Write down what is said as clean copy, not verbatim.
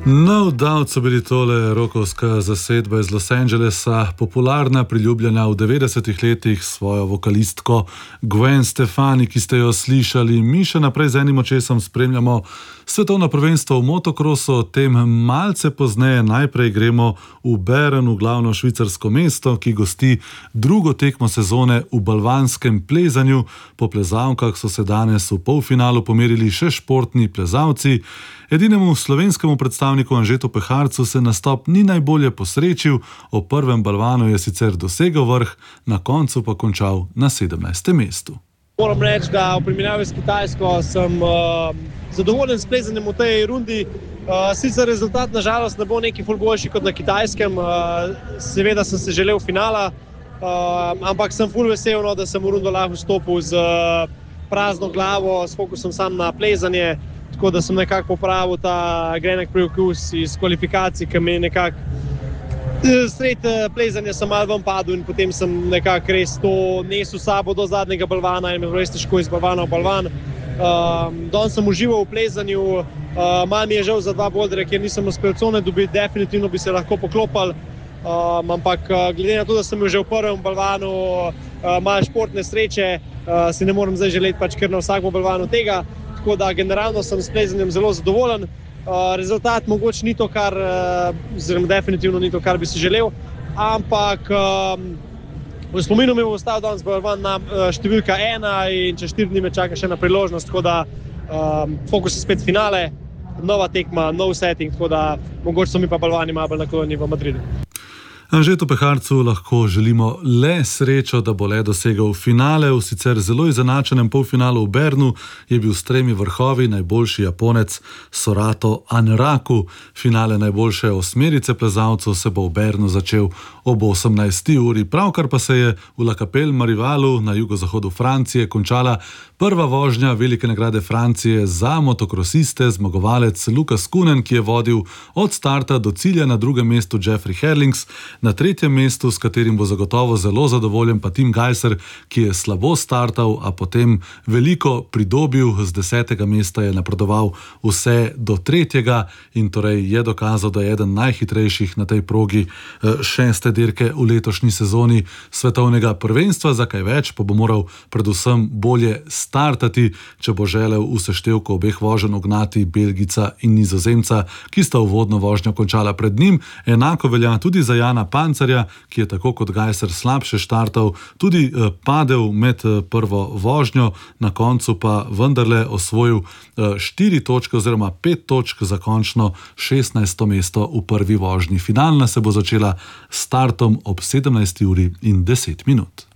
No doubt so bili tole rockovska zasedba iz Los Angelesa, popularna, priljubljena v 90-ih letih s svojo vokalistko Gwen Stefani, ki ste jo slišali. Mi še naprej z enim očesom spremljamo svetovno prvenstvo v motokrosu, o tem malce pozneje. Najprej gremo v Bern, v glavno švicarsko mesto, ki gosti drugo tekmo sezone v balvanskem plezanju. Po plezalkah so se danes v polfinalu pomerili še športni plezalci. Edinemu slovenskemu predstavniku Anžetu Peharcu se nastop ni najbolje posrečil, o prvem balvanu je sicer dosegel vrh, na koncu pa končal na 17. mestu. Moram reči, da v primerjavi s Kitajsko sem zadovoljen s plezanjem v tej rundi. Sicer rezultat na žalost ne bo neki ful boljši kot na Kitajskem, seveda sem se želel finala, ampak sem ful vesel, da sem v rundo lahko vstopil z prazno glavo, s fokusom sam na plezanje. Tako da sem nekako popravil ta grenek preokus iz kvalifikacij, ki mi je nekako sred plezanja sem malo ven padel in potem sem nekako res to nesel sabo do zadnjega balvana in me res težko iz balvana v balvan. Danes sem užival v plezanju, malo mi je žal za dva boldre, kjer nisem uspel cone dobiti, definitivno bi se lahko poklopal, ampak glede na to, da sem že v prvem balvanu malo športne sreče, si ne morem zdaj želeti pač kar na vsakem balvanu tega. Tako da generalno sem s plezanjem zelo zadovoljen. Rezultat mogoče ni to, kar, oziroma definitivno ni to, kar bi si želel, ampak v spominu mi bo ostal danes balvan na številka 1 in čez 4 dni me čaka še ena priložnost, tako da fokus je spet finale, nova tekma, nov setting, tako da mogoče so mi pa balvani malo bolj naklonjeni v Madridu. Anžetu Peharcu lahko želimo le srečo, da bo le dosegel finale. V sicer zelo izenačenem polfinalu v Bernu je bil s 3 vrhovi najboljši Japonec Sorato Anraku. Finale najboljše osmerice plezalcev se bo v Bernu začel ob 18. uri. Pravkar pa se je v La Capelle Marivalu na jugozahodu Francije končala prva vožnja velike nagrade Francije za motokrosiste. Zmagovalec Lukas Kunen, ki je vodil od starta do cilja, na drugem mestu Jeffrey Herlings, na tretjem mestu, s katerim bo zagotovo zelo zadovoljen, pa Tim Gajser, ki je slabo startal, a potem veliko pridobil. Z 10. mesta je napredoval vse do 3. in torej je dokazal, da je eden najhitrejših na tej progi 6. dirke v letošnji sezoni svetovnega prvenstva. Za kaj več pa bo moral predvsem bolje startati, če bo želel v seštevku obeh voženj ugnati Belgica in Nizozemca, ki sta uvodno vožnjo končala pred njim. Enako velja tudi za Jana Pancarja, ki je tako kot Gajser slabše štartal, tudi padel med prvo vožnjo, na koncu pa vendarle osvojil 4 točke oziroma 5 točk za končno 16. mesto v prvi vožnji. Finalna se bo začela s startom ob 17. uri in 10 minut.